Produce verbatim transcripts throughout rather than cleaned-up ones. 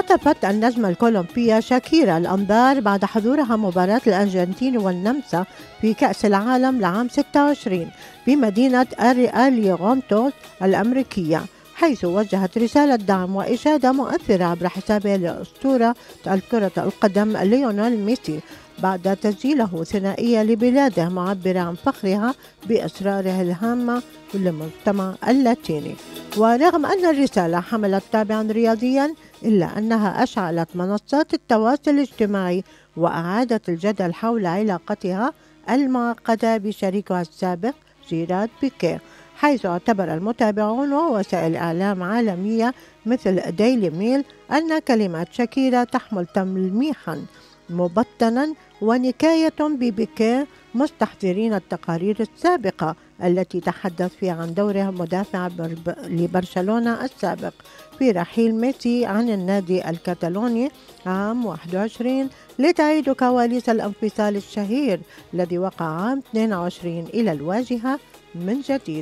هتفت النجمة الكولومبية شاكيرا الأنظار بعد حضورها مباراة الأرجنتين والنمسا في كأس العالم لعام ستة وعشرين بمدينة أليغونتوس الأمريكية، حيث وجهت رسالة دعم وإشادة مؤثرة عبر حسابها لأسطورة كرة القدم ليونيل ميسي بعد تسجيله ثنائية لبلاده، معبرة عن فخرها بأسراره الهامة للمجتمع اللاتيني. ورغم أن الرسالة حملت طابعا رياضيا إلا أنها أشعلت منصات التواصل الاجتماعي وأعادت الجدل حول علاقتها المعقدة بشريكها السابق جيرارد بيكيه، حيث اعتبر المتابعون ووسائل إعلام عالمية مثل ديلي ميل أن كلمات شاكيرا تحمل تلميحا مبطنا ونكاية ببيكيه، مستحضرين التقارير السابقة التي تحدث فيها عن دوره مدافع لبرشلونة السابق في رحيل ميسي عن النادي الكتالوني عام واحد وعشرين، لتعيد كواليس الانفصال الشهير الذي وقع عام اثنين وعشرين إلى الواجهة من جديد.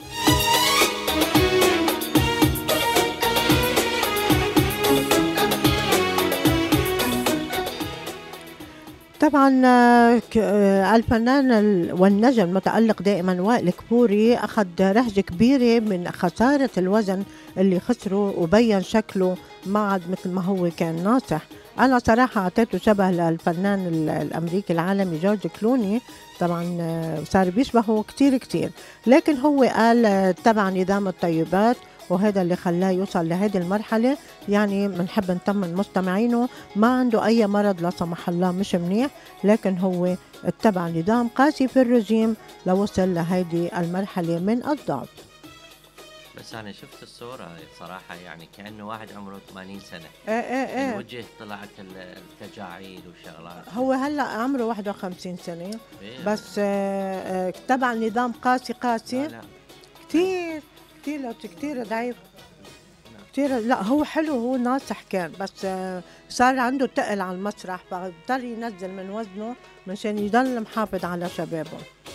طبعا الفنان والنجم المتألق دائما وائل كبوري أخذ رهجة كبيرة من خسارة الوزن اللي خسره، وبين شكله ما عاد مثل ما هو كان ناصح. أنا صراحة أعطيته شبه للفنان الأمريكي العالمي جورج كلوني، طبعا صار بيشبهه كتير كتير، لكن هو قال تبع نظام الطيبات، وهذا اللي خلاه يوصل لهذه المرحلة. يعني بنحب نطمن مستمعينه ما عنده أي مرض لا سمح الله، مش منيح، لكن هو اتبع نظام قاسي في الرجيم لوصل لهذه المرحلة من الضعف. بس أنا شفت الصورة صراحة يعني كأنه واحد عمره ثمانين سنة. ايه ايه ايه الوجه طلعت التجاعيد وشغلات. هو هلا عمره واحد وخمسين سنة إيه. بس اه اتبع نظام قاسي قاسي. لا لا. كتير كتير لو كتير ضعيف كتير. لا هو حلو، هو ناصح كان، بس صار عنده تقل على المسرح فاضطر ينزل من وزنه مشان يضل محافظ على شبابه.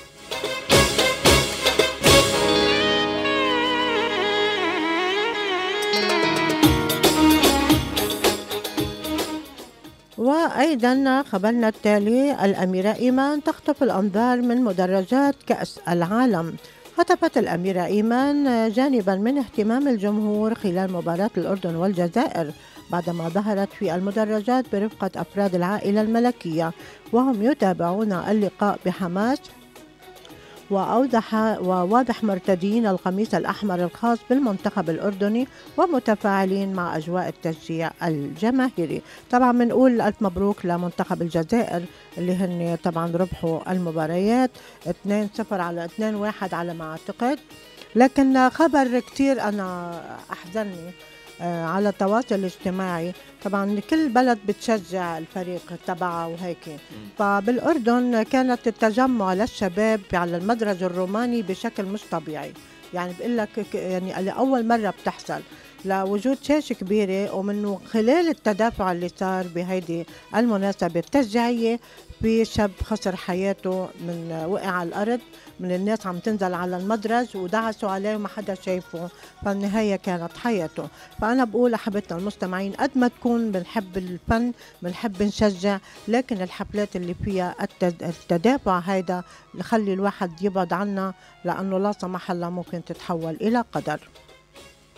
وأيضا خبرنا التالي: الأميرة إيمان تخطف الأنظار من مدرجات كأس العالم. هتفت الأميرة إيمان جانبا من اهتمام الجمهور خلال مباراة الأردن والجزائر بعدما ظهرت في المدرجات برفقة أفراد العائلة الملكية وهم يتابعون اللقاء بحماس، وأوضح وواضح مرتدين القميص الأحمر الخاص بالمنتخب الأردني ومتفاعلين مع أجواء التشجيع الجماهيري. طبعا بنقول ألف مبروك لمنتخب الجزائر اللي هن طبعا ربحوا المباريات اثنين صفر على اثنين واحد على ما أعتقد. لكن خبر كتير أنا أحزنني على التواصل الاجتماعي، طبعا كل بلد بتشجع الفريق تبعها وهيك، فبالأردن كانت التجمع للشباب على المدرج الروماني بشكل مش طبيعي. يعني بقول لك يعني لأول مرة بتحصل لوجود شاشة كبيرة، ومن خلال التدافع اللي صار بهيدي المناسبة التشجيعية في شاب خسر حياته من وقع على الأرض من الناس عم تنزل على المدرج ودعسوا عليه وما حدا شايفه، فالنهاية كانت حياته. فأنا بقول أحبتنا المستمعين قد ما تكون بنحب الفن بنحب نشجع، لكن الحفلات اللي فيها التدافع هيدا نخلي الواحد يبعد عنا، لأنه لا سمح الله ممكن تتحول إلى قدر.